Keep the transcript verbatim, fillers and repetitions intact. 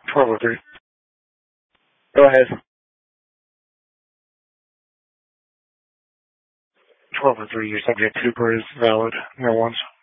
twelve oh three. Go ahead. twelve oh three, your subject super is valid. No one's.